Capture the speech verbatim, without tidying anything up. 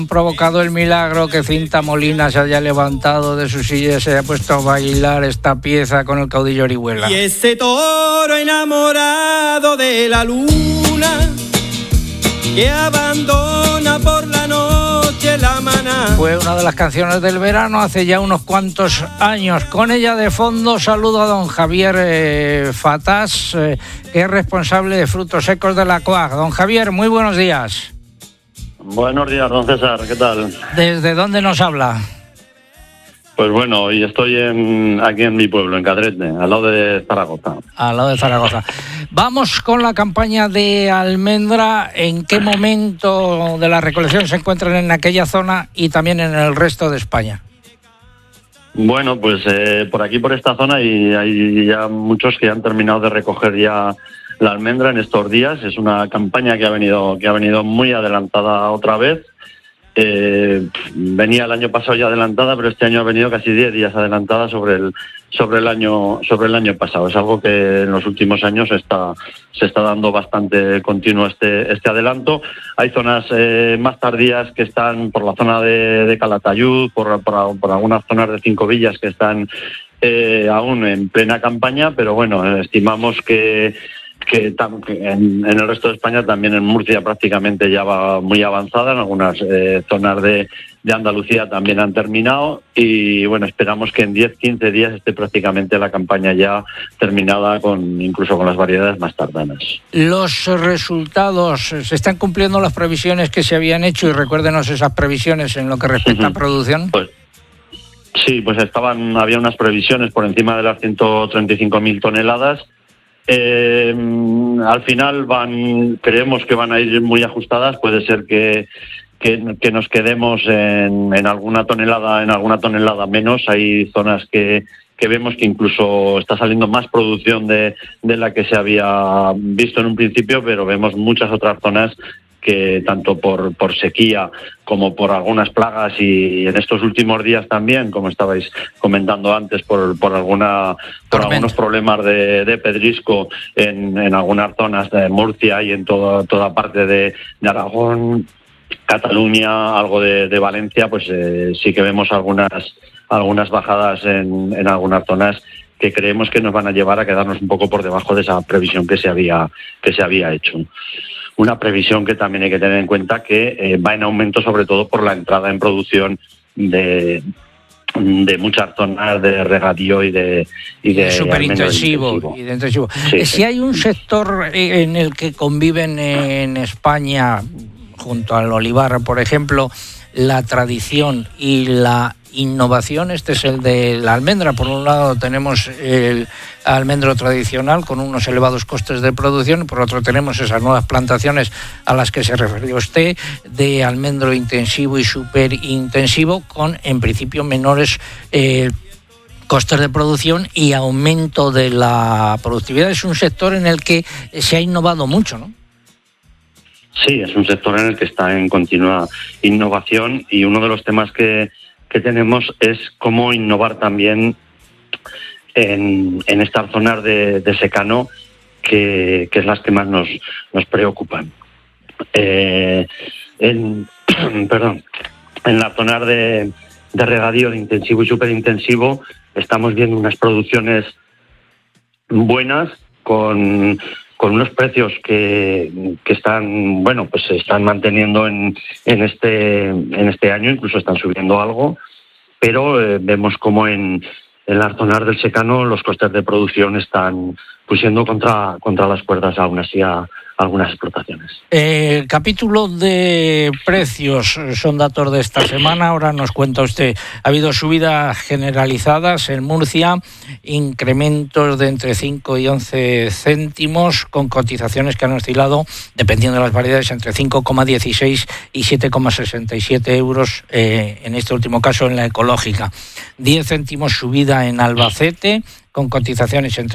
Han provocado el milagro que Cinta Molina se haya levantado de su silla y se haya puesto a bailar esta pieza con el caudillo Orihuela. Y ese toro enamorado de la luna que abandona por la noche la maná. Fue una de las canciones del verano hace ya unos cuantos años. Con ella de fondo saludo a don Javier eh, Fatás, eh, que es responsable de frutos secos de la C O A G. Don Javier, muy buenos días. Buenos días, don César, ¿qué tal? ¿Desde dónde nos habla? Pues bueno, hoy estoy en, aquí en mi pueblo, en Cadrete, al lado de Zaragoza. Al lado de Zaragoza. Vamos con la campaña de almendra. ¿En qué momento de la recolección se encuentran en aquella zona y también en el resto de España? Bueno, pues eh, por aquí, por esta zona, y hay ya muchos que han terminado de recoger ya la almendra en estos días. Es una campaña que ha venido, que ha venido muy adelantada otra vez. Eh, venía el año pasado ya adelantada, pero este año ha venido casi diez días adelantada sobre el sobre el año sobre el año pasado. Es algo que en los últimos años está se está dando bastante continuo este este adelanto. Hay zonas eh, más tardías que están por la zona de, de Calatayud, por, por por algunas zonas de Cinco Villas que están eh, aún en plena campaña, pero bueno, estimamos que que en, en el resto de España, también en Murcia prácticamente ya va muy avanzada, en algunas eh, zonas de, de Andalucía también han terminado y bueno, esperamos que en diez a quince días esté prácticamente la campaña ya terminada, con incluso con las variedades más tardanas. Los resultados, ¿se están cumpliendo las previsiones que se habían hecho? Y recuérdenos esas previsiones en lo que respecta uh-huh. a producción. Pues sí, pues estaban había unas previsiones por encima de las ciento treinta y cinco mil toneladas. Eh, al final van, creemos que van a ir muy ajustadas. Puede ser que, que, que nos quedemos en, en alguna tonelada, en alguna tonelada menos. Hay zonas que, que vemos que incluso está saliendo más producción de, de la que se había visto en un principio, pero vemos muchas otras zonas que tanto por, por sequía como por algunas plagas y en estos últimos días también, como estabais comentando antes, por, por alguna por algunos problemas de, de pedrisco en, en algunas zonas de Murcia y en toda, toda parte de, de Aragón, Cataluña, algo de, de Valencia, pues eh, sí que vemos algunas algunas bajadas en, en algunas zonas que creemos que nos van a llevar a quedarnos un poco por debajo de esa previsión que se había que se había hecho. Una previsión que también hay que tener en cuenta que eh, va en aumento, sobre todo por la entrada en producción de, de muchas zonas de regadío y de y de superintensivo y de intensivo. Sí, si sí. Hay un sector en el que conviven en España, junto al olivar, por ejemplo, la tradición y la innovación, este es el de la almendra. Por un lado tenemos el almendro tradicional con unos elevados costes de producción, por otro tenemos esas nuevas plantaciones a las que se refirió usted, de almendro intensivo y superintensivo, con en principio menores eh, costes de producción y aumento de la productividad. Es un sector en el que se ha innovado mucho, ¿no? Sí, es un sector en el que está en continua innovación, y uno de los temas que que tenemos es cómo innovar también en, en estas zonas de, de secano, que, que es las que más nos, nos preocupan. Eh, en, perdón, en las zonas de, de regadío de intensivo y superintensivo estamos viendo unas producciones buenas con con unos precios que, que están, bueno, pues se están manteniendo en, en este en este año, incluso están subiendo algo, pero eh, vemos como en, en las zonas del secano los costes de producción están pusiendo contra, contra las cuerdas aún así a algunas explotaciones. El capítulo de precios son datos de esta semana. Ahora nos cuenta usted, ha habido subidas generalizadas en Murcia, incrementos de entre cinco y once céntimos, con cotizaciones que han oscilado, dependiendo de las variedades, entre cinco coma dieciséis y siete coma sesenta y siete euros, eh, en este último caso en la ecológica. diez céntimos subida en Albacete, con cotizaciones entre